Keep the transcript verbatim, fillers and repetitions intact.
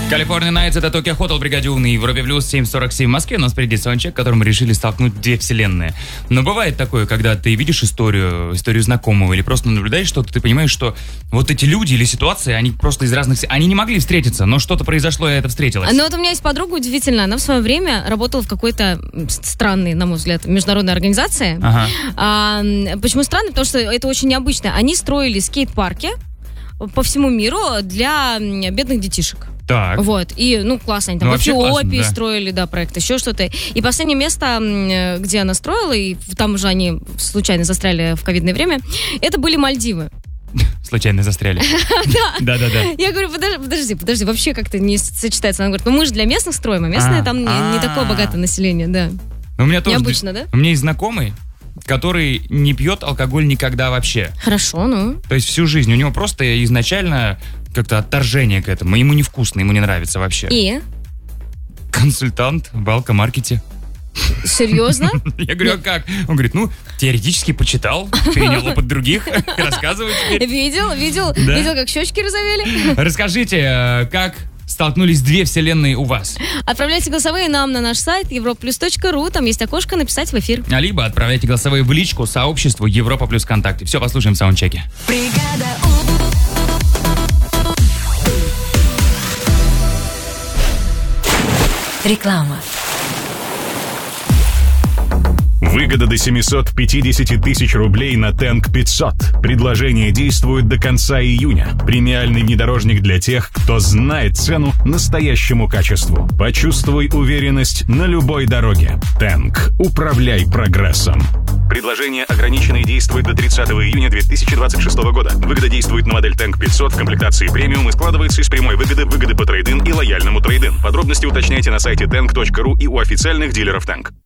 California Nights — это Tokyo Hotel в бригаде «Умный». Европе Плюс семь сорок семь в Москве. У нас впереди саундчек, которым мы решили столкнуть две вселенные. Но бывает такое, когда ты видишь историю, историю знакомого или просто наблюдаешь что-то, ты понимаешь, что вот эти люди или ситуации, они просто из разных... Они не могли встретиться, но что-то произошло, и это встретилось. Но вот у меня есть подруга удивительная. Она в свое время работала в какой-то странной, на мой взгляд, международной организации. Ага. А, почему странно? Потому что это очень необычно. Они строили скейт-парки по всему миру для бедных детишек. Так. Вот, и, ну, классно, они там ну, в Эфиопии классно, да. строили, да, проект, еще что-то. И последнее место, где она строила, и там уже они случайно застряли в ковидное время, это были Мальдивы. Случайно застряли. Да. Да-да-да. Я говорю, подожди, подожди, подожди, вообще как-то не сочетается. Она говорит, ну мы же для местных строим, а местные там не такое богатое население, да. У меня тоже... Необычно, да? У меня есть знакомый, который не пьет алкоголь никогда вообще. Хорошо, ну. То есть всю жизнь. У него просто изначально как-то отторжение к этому. Ему невкусно, ему не нравится вообще. И? Консультант в алкомаркете. Серьезно? Я говорю, а как? Он говорит, ну, теоретически почитал, перенял опыт других, рассказывай теперь. Видел, видел, видел, как щечки розовели. Расскажите, как столкнулись две вселенные у вас? Отправляйте голосовые нам на наш сайт европа плюс точка ру, там есть окошко написать в эфир. Либо отправляйте голосовые в личку сообществу Европа Плюс ВКонтакте. Все, послушаем в саундчеке. Реклама. Выгода до семьсот пятьдесят тысяч рублей на Тэнк пятьсот. Предложение действует до конца июня. Премиальный внедорожник для тех, кто знает цену настоящему качеству. Почувствуй уверенность на любой дороге. Тэнк. Управляй прогрессом. Предложение ограничено и действует до тридцатого июня две тысячи двадцать шестого года. Выгода действует на модель Тэнк пятьсот в комплектации премиум и складывается из прямой выгоды, выгоды по трейд-ин и лояльному трейд-ин. Подробности уточняйте на сайте тэнк точка ру и у официальных дилеров Тэнк.